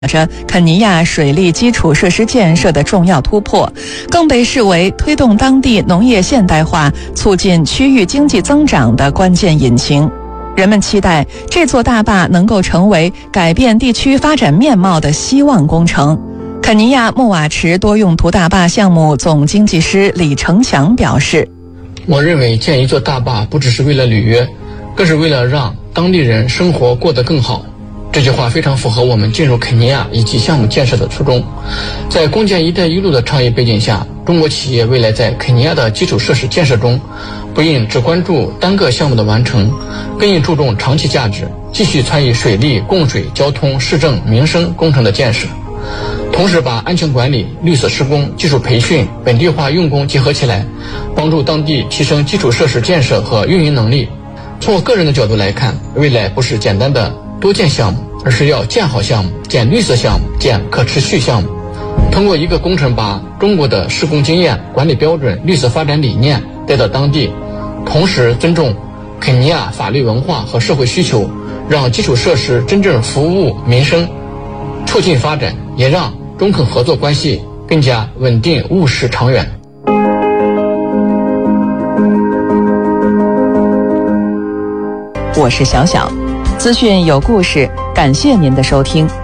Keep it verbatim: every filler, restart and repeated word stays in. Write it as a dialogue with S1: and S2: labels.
S1: 着肯尼亚水利基础设施建设的重要突破，更被视为推动当地农业现代化、促进区域经济增长的关键引擎。人们期待这座大坝能够成为改变地区发展面貌的希望工程。肯尼亚穆瓦池多用途大坝项目总经济师李成强表示：
S2: 我认为建一座大坝不只是为了履约，更是为了让当地人生活过得更好。这句话非常符合我们进入肯尼亚以及项目建设的初衷。在共建“一带一路”的倡议背景下，中国企业未来在肯尼亚的基础设施建设中，不应只关注单个项目的完成，更应注重长期价值，继续参与水利、供水、交通、市政、民生工程的建设。同时把安全管理、绿色施工、技术培训、本地化用工结合起来，帮助当地提升基础设施建设和运营能力。从我个人的角度来看，未来不是简单的多建项目，而是要建好项目、建绿色项目、建可持续项目。通过一个工程把中国的施工经验、管理标准、绿色发展理念带到当地，同时尊重肯尼亚法律文化和社会需求，让基础设施真正服务民生，促进发展，也让中肯合作关系更加稳定、务实、长远。
S1: 我是小小，资讯有故事，感谢您的收听。